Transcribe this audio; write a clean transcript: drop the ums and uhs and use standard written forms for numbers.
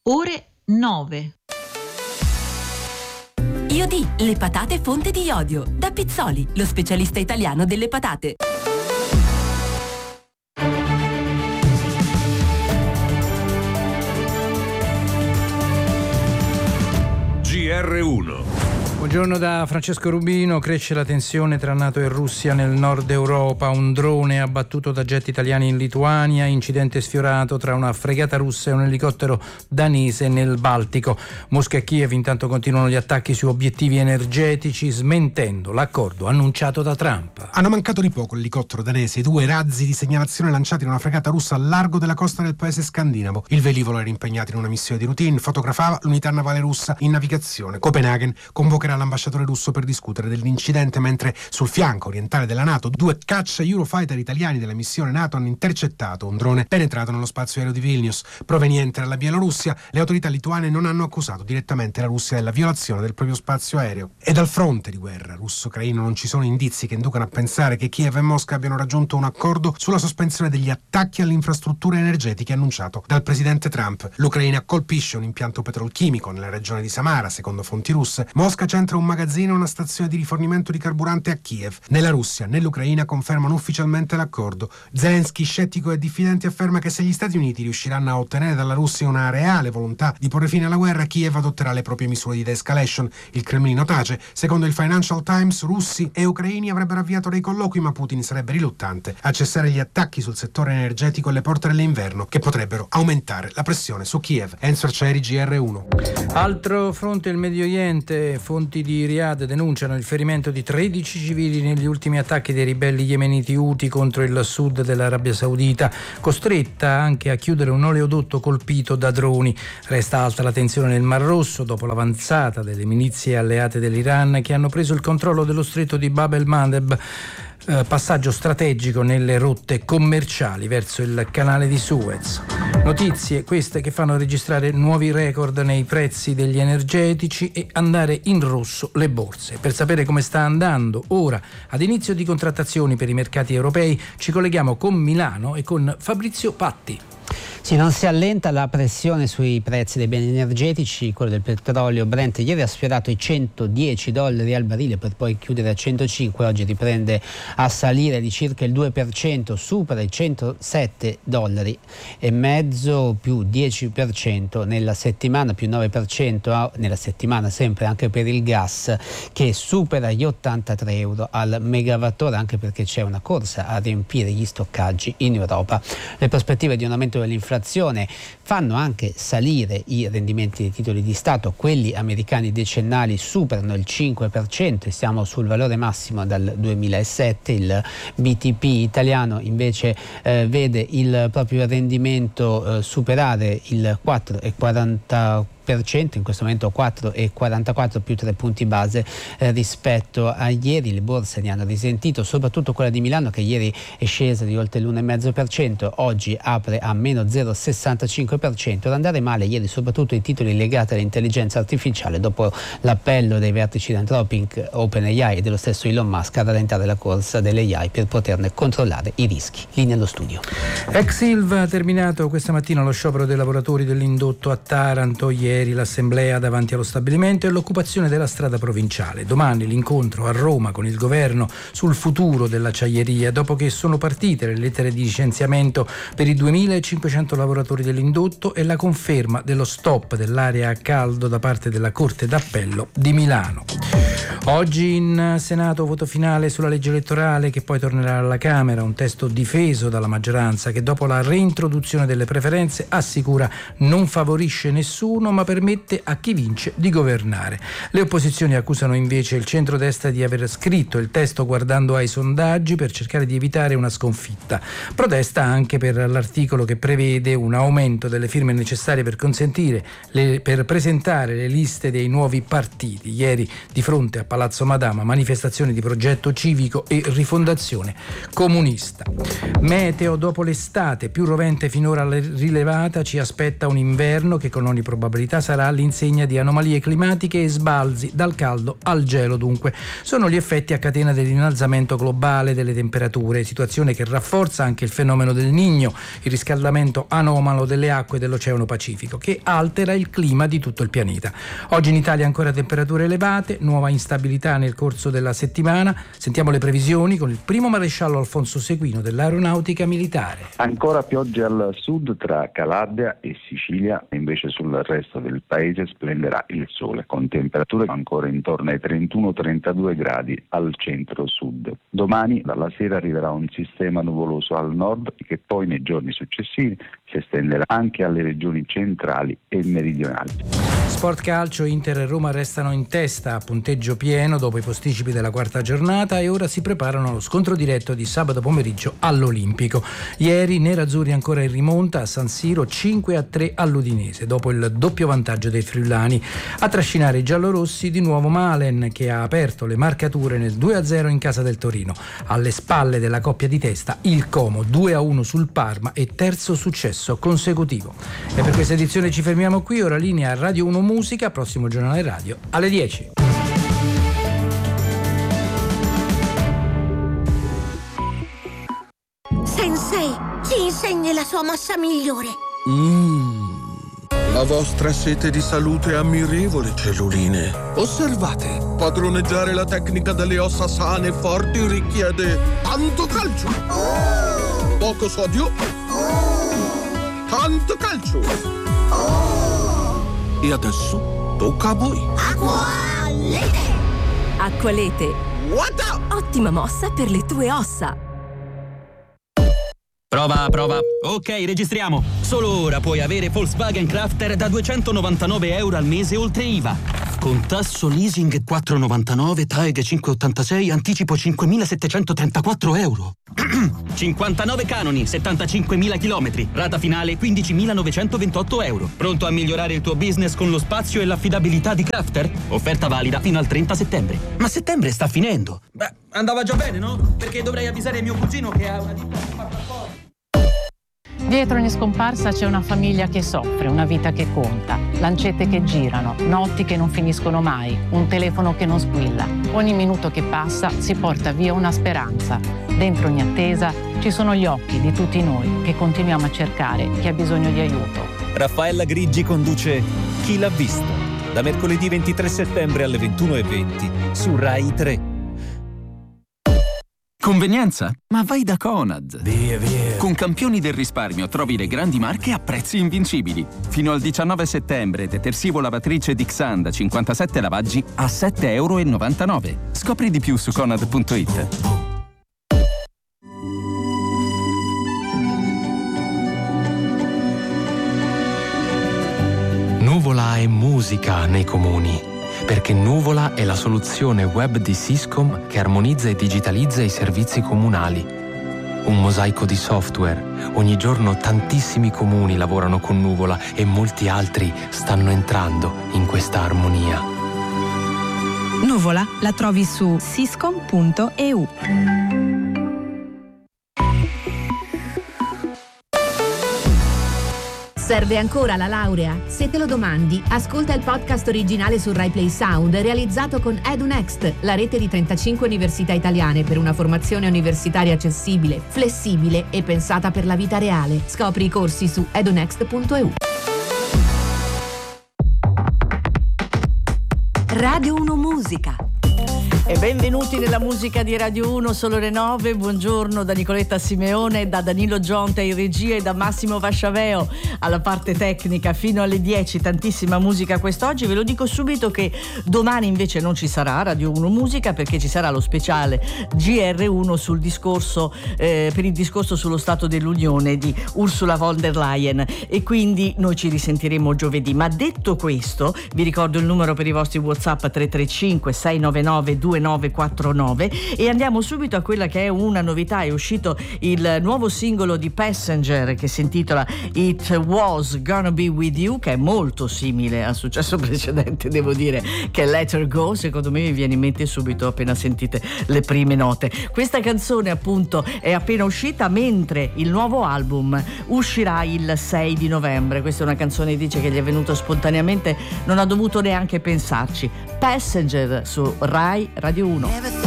ore 9. IOD, le patate fonte di iodio. Da Pizzoli, lo specialista italiano delle patate. GR1. Buongiorno da Francesco Rubino. Cresce la tensione tra NATO e Russia nel nord Europa. Un drone abbattuto da jet italiani in Lituania, incidente sfiorato tra una fregata russa e un elicottero danese nel Baltico. Mosca e Kiev intanto continuano gli attacchi su obiettivi energetici, smentendo l'accordo annunciato da Trump. Hanno mancato di poco l'elicottero danese e 2 razzi di segnalazione lanciati in una fregata russa al largo della costa del paese scandinavo. Il velivolo era impegnato in una missione di routine, fotografava l'unità navale russa in navigazione. Copenaghen convocherà l'ambasciatore russo per discutere dell'incidente, mentre sul fianco orientale della NATO 2 caccia Eurofighter italiani della missione NATO hanno intercettato un drone penetrato nello spazio aereo di Vilnius proveniente dalla Bielorussia. Le autorità lituane non hanno accusato direttamente la Russia della violazione del proprio spazio aereo. E dal fronte di guerra russo-ucraino non ci sono indizi che inducano a pensare che Kiev e Mosca abbiano raggiunto un accordo sulla sospensione degli attacchi alle infrastrutture energetiche annunciato dal presidente Trump. L'Ucraina colpisce un impianto petrolchimico nella regione di Samara, secondo fonti russe. Mosca centra un magazzino e una stazione di rifornimento di carburante a Kiev. Né la Russia né l'Ucraina confermano ufficialmente l'accordo. Zelensky, scettico e diffidente, afferma che se gli Stati Uniti riusciranno a ottenere dalla Russia una reale volontà di porre fine alla guerra, Kiev adotterà le proprie misure di de-escalation. Il Cremlino tace. Secondo il Financial Times, russi e ucraini avrebbero avviato dei colloqui, ma Putin sarebbe riluttante a cessare gli attacchi sul settore energetico alle porte dell'inverno, che potrebbero aumentare la pressione su Kiev. Enzo Arcieri, GR1. Altro fronte, il Medio Oriente. Fonti di Riyadh denunciano il ferimento di 13 civili negli ultimi attacchi dei ribelli yemeniti Houthi contro il sud dell'Arabia Saudita, costretta anche a chiudere un oleodotto colpito da droni. Resta alta la tensione nel Mar Rosso dopo l'avanzata delle milizie alleate dell'Iran che hanno preso il controllo dello stretto di Bab el-Mandeb, passaggio strategico nelle rotte commerciali verso il canale di Suez. Notizie queste che fanno registrare nuovi record nei prezzi degli energetici e andare in rosso le borse. Per sapere come sta andando ora, ad inizio di contrattazioni per i mercati europei, ci colleghiamo con Milano e con Fabrizio Patti. Sì, non si allenta la pressione sui prezzi dei beni energetici. Quello del petrolio Brent ieri ha sfiorato i $110 al barile per poi chiudere a 105, oggi riprende a salire di circa il 2%, supera i $107,5, più 10% nella settimana, più 9% nella settimana sempre anche per il gas, che supera gli €83 al megawattora, anche perché c'è una corsa a riempire gli stoccaggi in Europa. Le prospettive di un aumento dell'inflazione fanno anche salire i rendimenti dei titoli di Stato. Quelli americani decennali superano il 5% e siamo sul valore massimo dal 2007. Il BTP italiano invece vede il proprio rendimento superare il 4,40%, in questo momento 4,44, più 3 punti base rispetto a ieri. Le borse ne hanno risentito, soprattutto quella di Milano, che ieri è scesa di oltre l'1,5%, oggi apre a meno 0,65%. Ad andare male ieri soprattutto i titoli legati all'intelligenza artificiale, dopo l'appello dei vertici di Anthropic, OpenAI e dello stesso Elon Musk a rallentare la corsa delle AI per poterne controllare i rischi. Linea allo studio. Ex Ilva ha terminato questa mattina lo sciopero dei lavoratori dell'indotto a Taranto. Ieri l'assemblea davanti allo stabilimento e l'occupazione della strada provinciale. Domani l'incontro a Roma con il governo sul futuro dell'acciaieria, dopo che sono partite le lettere di licenziamento per i 2.500 lavoratori dell'indotto e la conferma dello stop dell'area a caldo da parte della Corte d'Appello di Milano. Oggi in Senato voto finale sulla legge elettorale che poi tornerà alla Camera, un testo difeso dalla maggioranza che dopo la reintroduzione delle preferenze assicura non favorisce nessuno ma permette a chi vince di governare. Le opposizioni accusano invece il centrodestra di aver scritto il testo guardando ai sondaggi per cercare di evitare una sconfitta. Protesta anche per l'articolo che prevede un aumento delle firme necessarie per per presentare le liste dei nuovi partiti. Ieri di fronte a Palazzo Madama manifestazioni di progetto civico e rifondazione comunista. Meteo: dopo l'estate più rovente finora rilevata ci aspetta un inverno che con ogni probabilità instabilità sarà all'insegna di anomalie climatiche e sbalzi dal caldo al gelo. Dunque sono gli effetti a catena dell'innalzamento globale delle temperature, situazione che rafforza anche il fenomeno del Niño, il riscaldamento anomalo delle acque dell'Oceano Pacifico, che altera il clima di tutto il pianeta. Oggi in Italia ancora temperature elevate, nuova instabilità nel corso della settimana. Sentiamo le previsioni con il primo maresciallo Alfonso Seguino dell'Aeronautica Militare. Ancora piogge al sud tra Calabria e Sicilia, invece sul resto del paese splenderà il sole, con temperature ancora intorno ai 31-32 gradi al centro-sud. Domani dalla sera arriverà un sistema nuvoloso al nord che poi nei giorni successivi si estenderà anche alle regioni centrali e meridionali. Sport calcio, Inter e Roma restano in testa a punteggio pieno dopo i posticipi della quarta giornata e ora si preparano allo scontro diretto di sabato pomeriggio all'Olimpico. Ieri nerazzurri ancora in rimonta a San Siro 5-3 all'Udinese dopo il doppio vantaggio dei friulani. A trascinare i giallorossi di nuovo Malen, che ha aperto le marcature nel 2-0 in casa del Torino. Alle spalle della coppia di testa il Como 2-1 sul Parma e terzo successo consecutivo. E per questa edizione ci fermiamo qui, ora linea a Radio 1 Musica, prossimo giornale radio alle 10. Sensei, ci insegni la sua mossa migliore. La vostra sete di salute è ammirevole, celluline. Osservate, padroneggiare la tecnica delle ossa sane e forti richiede tanto calcio, poco sodio, tanto calcio. E adesso tocca a voi. Acqualete! Acqualete. What up? Ottima mossa per le tue ossa. Prova. Ok, registriamo. Solo ora puoi avere Volkswagen Crafter da €299 al mese oltre IVA. Con tasso leasing 4,99, TAEG 5,86, anticipo €5.734. 59 canoni, 75.000 chilometri. Rata finale €15.928. Pronto a migliorare il tuo business con lo spazio e l'affidabilità di Crafter? Offerta valida fino al 30 settembre. Ma settembre sta finendo. Beh, andava già bene, no? Perché dovrei avvisare mio cugino che ha una ditta che fa fuori. Dietro ogni scomparsa c'è una famiglia che soffre, una vita che conta, lancette che girano, notti che non finiscono mai, un telefono che non squilla. Ogni minuto che passa si porta via una speranza. Dentro ogni attesa ci sono gli occhi di tutti noi che continuiamo a cercare chi ha bisogno di aiuto. Raffaella Grigi conduce Chi l'ha visto? Da mercoledì 23 settembre alle 21:20 su Rai 3. Convenienza? Ma vai da Conad. Via. Con Campioni del risparmio trovi le grandi marche a prezzi invincibili. Fino al 19 settembre detersivo lavatrice Dixan da 57 lavaggi a €7,99. Scopri di più su conad.it. Nuvola è musica nei comuni. Perché Nuvola è la soluzione web di Siscom che armonizza e digitalizza i servizi comunali. Un mosaico di software. Ogni giorno tantissimi comuni lavorano con Nuvola e molti altri stanno entrando in questa armonia. Nuvola la trovi su siscom.eu. Serve ancora la laurea? Se te lo domandi, ascolta il podcast originale su Rai Play Sound realizzato con EduNext, la rete di 35 università italiane per una formazione universitaria accessibile, flessibile e pensata per la vita reale. Scopri i corsi su edunext.eu. Radio 1 Musica. E benvenuti nella musica di Radio 1, sono le 9. Buongiorno da Nicoletta Simeone, da Danilo Gionta in regia e da Massimo Vasciaveo alla parte tecnica fino alle 10. Tantissima musica quest'oggi. Ve lo dico subito che domani invece non ci sarà Radio 1 Musica, perché ci sarà lo speciale GR1 sul discorso per il discorso sullo Stato dell'Unione di Ursula von der Leyen, e quindi noi ci risentiremo giovedì. Ma detto questo, vi ricordo il numero per i vostri WhatsApp: 335 699 2949. 3949 e andiamo subito a quella che è una novità. È uscito il nuovo singolo di Passenger che si intitola It Was Gonna Be With You, che è molto simile al successo precedente, devo dire, che Let Her Go. Secondo me vi viene in mente subito appena sentite le prime note. Questa canzone appunto è appena uscita, mentre il nuovo album uscirà il 6 di novembre. Questa è una canzone, dice, che gli è venuta spontaneamente, non ha dovuto neanche pensarci. Passenger su Rai Radio 1.